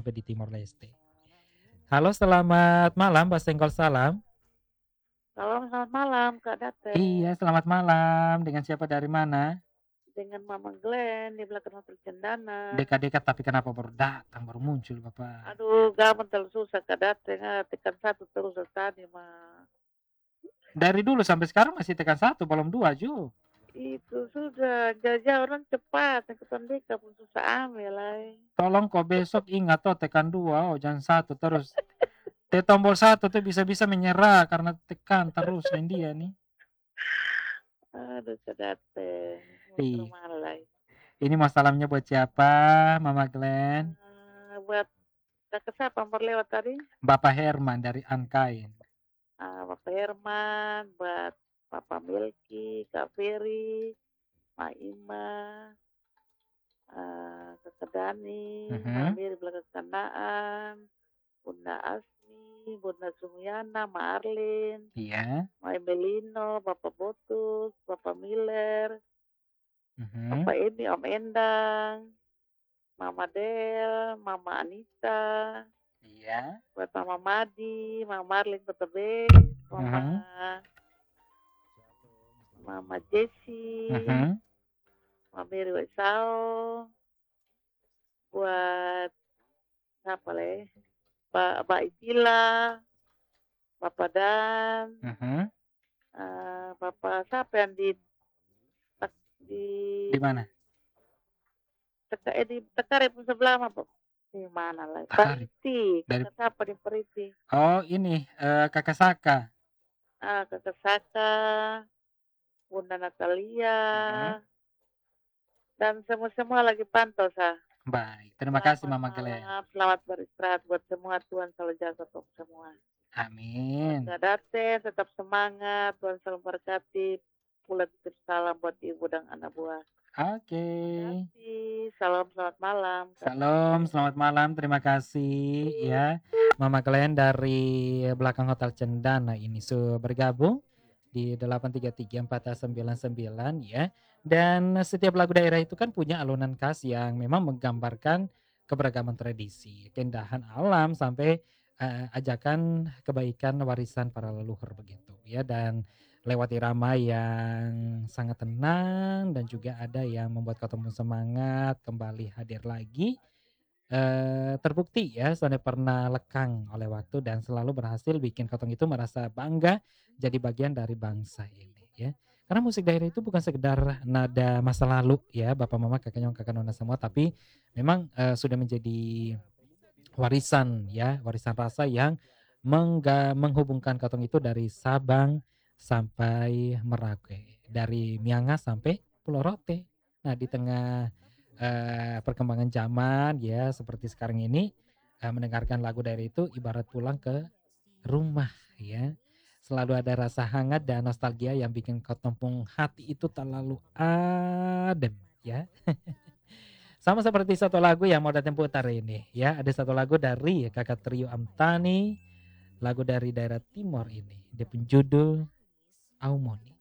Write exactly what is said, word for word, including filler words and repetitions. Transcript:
sampai di Timor Leste. Halo, selamat malam Mbak Senggol Salam. Halo, selamat malam Kak Iya, Daten. selamat malam. Dengan siapa dari mana? Dengan Mama Glenn di belakang Hotel Cendana. Dekat-dekat tapi kenapa baru datang, baru muncul Bapak? Aduh, gaman terlalu susah Kak Daten. Ah, tekan satu terus dari tadi mah. Dari dulu sampai sekarang masih tekan satu, belum dua, Ju. Itu sudah, jajah orang cepat. Yang ketendeka pun susah ambil lah. Tolong kok besok ingat toh tekan dua, oh jangan satu terus. Te tombol satu tuh bisa-bisa menyerah karena tekan terus ini dia nih. Aduh Kak Daten. Motor Ih, malai. ini mau salamnya buat siapa, Mama Glenn? Ah, buat kakak siapa yang berlewat tadi? Bapak Herman dari Ankain. Ah, Bapak Herman, buat Papa Milky, Kak Ferry, Mak Ima, ah, Kakak Dani, Mhm, Mami di belakang Kanaan, Bunda Asmi, Bunda Sumiana, Ma Arlin, iya, Ma Emelino, Bapak Botus, Bapak Miller, mhm, Bapak Emi, Om Endang, Mama Del, Mama Anita, iya, buat Mama Madi, Mama Marlin Betebe, Mama mhm, Mama Jessie, mhm, Mama Mary Wesau, buat siapa leh? Ba Mbak Itila, Bapak Dan, mhm. eee, Bapak siapa yang di tak di Di mana? Teka eh, di Tekarep sebelah mah, Pak, di mana lah, Takarib. Pariti, Dari Kakak siapa di Pariti? oh ini, eee, Kakak Saka. Ah, Kakak Saka, Bunda Natalia, Mhm. dan semua-semua lagi pantau sa. Baik, terima kasih Selamat Mama Glenn. malam, selamat beristirahat buat semua, Tuhan selalu jaga untuk semua. Buat Amin. Kak Daten tetap semangat, Tuhan selalu memberkati. Pula titip salam buat ibu dan anak buah. Oke. Terima kasih, salam selamat malam Kak Salam, Daten. selamat malam, terima kasih ya. Mama Glenn dari belakang Hotel Cendana ini sudah bergabung di delapan tiga tiga empat sembilan sembilan ya. Dan setiap lagu daerah itu kan punya alunan khas yang memang menggambarkan keberagaman tradisi, keindahan alam sampai eh, ajakan kebaikan warisan para leluhur begitu ya. Dan lewat irama yang sangat tenang dan juga ada yang membuat ketemu semangat kembali hadir lagi. Eee, terbukti ya Sone pernah lekang oleh waktu dan selalu berhasil bikin Kotong itu merasa bangga jadi bagian dari bangsa ini ya. Karena musik daerah itu bukan sekedar nada masa lalu ya, bapak mama, kakek nyong, kakek nona semua, tapi memang, eee, sudah menjadi warisan ya, warisan rasa yang mengga menghubungkan Kotong itu dari Sabang sampai Merauke, dari Miangas sampai Pulau Rote. Nah, di tengah Eee, perkembangan zaman ya seperti sekarang ini, eee, mendengarkan lagu daerah itu ibarat pulang ke rumah ya. Selalu ada rasa hangat dan nostalgia yang bikin ketempung hati itu terlalu adem ya. Sama seperti satu lagu yang mau datang putar ini ya, ada satu lagu dari Kakak Trio Amtani, lagu dari daerah timur ini, dia penjudul Aumoni.